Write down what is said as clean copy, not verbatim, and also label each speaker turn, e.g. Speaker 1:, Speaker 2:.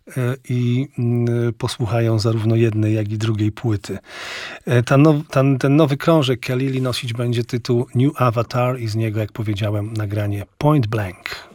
Speaker 1: i posłuchają zarówno jednej, jak i drugiej płyty. Ten nowy krążek Kalili nosić będzie tytuł New Avatar i z niego, jak powiedziałem, nagranie Point Blank.